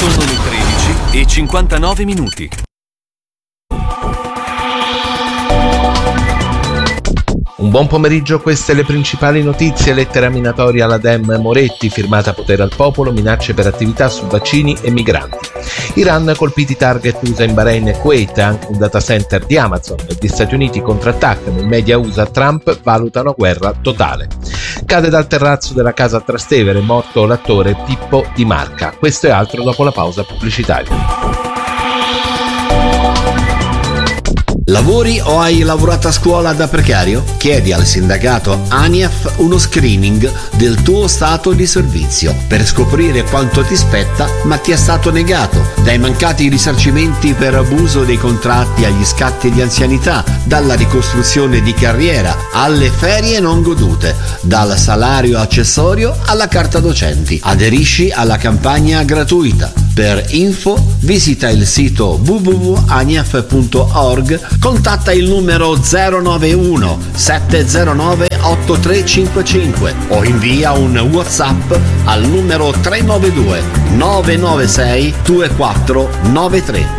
Sono le 13:59. Un buon pomeriggio, queste le principali notizie. Lettera minatoria alla Dem Moretti, firmata Potere al Popolo, minacce per attività su vaccini e migranti. Iran colpiti target USA in Bahrain e Kuwait, anche un data center di Amazon. Gli Stati Uniti contrattaccano, i media USA Trump valutano guerra totale. Cade dal terrazzo della casa a Trastevere, morto l'attore Pippo Di Marca. Questo e altro dopo la pausa pubblicitaria. Lavori o hai lavorato a scuola da precario? Chiedi al sindacato ANIAF uno screening del tuo stato di servizio per scoprire quanto ti spetta ma ti è stato negato, dai mancati risarcimenti per abuso dei contratti agli scatti di anzianità, dalla ricostruzione di carriera alle ferie non godute, dal salario accessorio alla carta docenti. Aderisci alla campagna gratuita. Per info visita il sito www.aniaf.org, contatta il numero 091 709 8355 o invia un WhatsApp al numero 392 996 2493.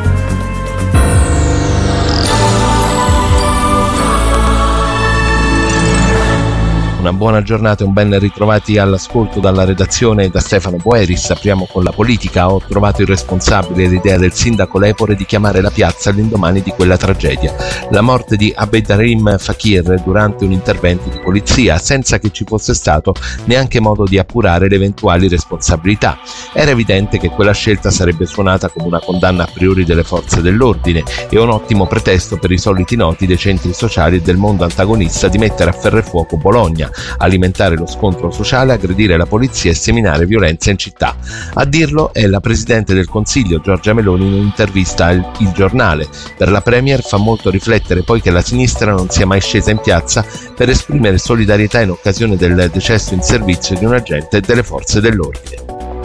Una buona giornata e un ben ritrovati all'ascolto dalla redazione e da Stefano Boeris. Apriamo con la politica. Ho trovato irresponsabile l'idea del sindaco Lepore di chiamare la piazza all'indomani di quella tragedia. La morte di Abderrahim Fakir durante un intervento di polizia, senza che ci fosse stato neanche modo di appurare le eventuali responsabilità. Era evidente che quella scelta sarebbe suonata come una condanna a priori delle forze dell'ordine e un ottimo pretesto per i soliti noti dei centri sociali e del mondo antagonista di mettere a ferro e fuoco Bologna, alimentare lo scontro sociale, aggredire la polizia e seminare violenza in città. A dirlo è la Presidente del Consiglio Giorgia Meloni in un'intervista al Il Giornale. Per la Premier fa molto riflettere poi che la sinistra non sia mai scesa in piazza per esprimere solidarietà in occasione del decesso in servizio di un agente delle forze dell'ordine.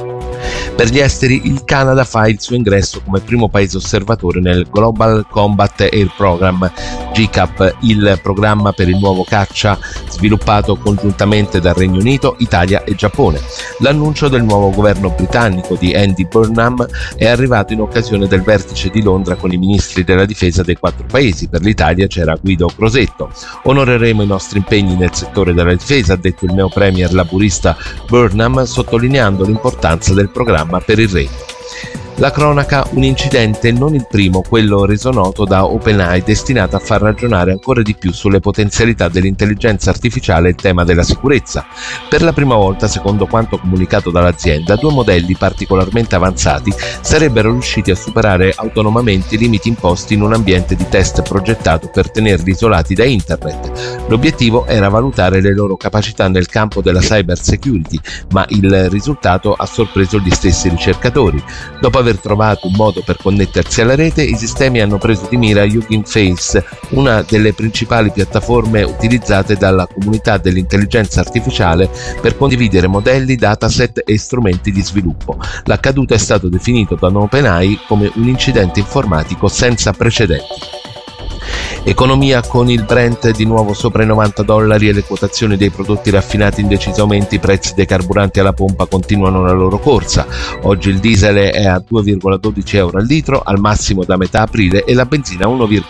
Per gli esteri, il Canada fa il suo ingresso come primo paese osservatore nel Global Combat Air Program, GCAP, il programma per il nuovo caccia sviluppato congiuntamente dal Regno Unito, Italia e Giappone. L'annuncio del nuovo governo britannico di Andy Burnham è arrivato in occasione del vertice di Londra con i ministri della difesa dei 4 paesi. Per l'Italia c'era Guido Crosetto. Onoreremo i nostri impegni nel settore della difesa, ha detto il neo premier laburista Burnham, sottolineando l'importanza del programma per il Regno. La cronaca, un incidente, non il primo, quello reso noto da OpenAI, destinato a far ragionare ancora di più sulle potenzialità dell'intelligenza artificiale e il tema della sicurezza. Per la prima volta, secondo quanto comunicato dall'azienda, 2 modelli particolarmente avanzati sarebbero riusciti a superare autonomamente i limiti imposti in un ambiente di test progettato per tenerli isolati da internet. L'obiettivo era valutare le loro capacità nel campo della cyber security, ma il risultato ha sorpreso gli stessi ricercatori. Dopo aver trovato un modo per connettersi alla rete, i sistemi hanno preso di mira Hugging Face, una delle principali piattaforme utilizzate dalla comunità dell'intelligenza artificiale per condividere modelli, dataset e strumenti di sviluppo. L'accaduto è stato definito da OpenAI come un incidente informatico senza precedenti. Economia, con il Brent di nuovo sopra i $90 e le quotazioni dei prodotti raffinati in deciso aumento, i prezzi dei carburanti alla pompa continuano la loro corsa. Oggi il diesel è a 2,12 euro al litro, al massimo da metà aprile, e la benzina a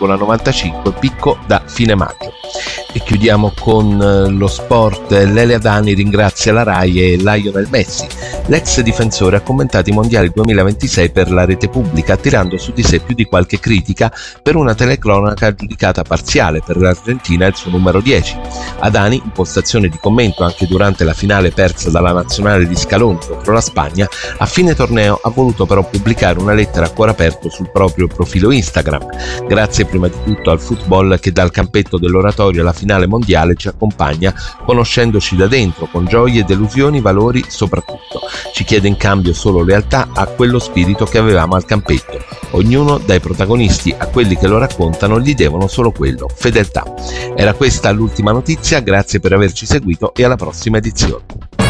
1,95, picco da fine maggio. E chiudiamo con lo sport. Lele Adani ringrazia la Rai e Lionel Messi. L'ex difensore ha commentato i mondiali 2026 per la rete pubblica, attirando su di sé più di qualche critica per una telecronaca giudicata parziale per l'Argentina e il suo numero 10. Adani, in postazione di commento anche durante la finale persa dalla nazionale di Scaloni contro la Spagna, a fine torneo ha voluto però pubblicare una lettera a cuore aperto sul proprio profilo Instagram. Grazie prima di tutto al football che dal campetto dell'oratorio alla finale mondiale ci accompagna, conoscendoci da dentro, con gioie, delusioni, valori soprattutto. Ci chiede in cambio solo lealtà a quello spirito che avevamo al campetto. Ognuno, dai protagonisti a quelli che lo raccontano, gli devono solo quello, fedeltà. Era questa l'ultima notizia, grazie per averci seguito e alla prossima edizione.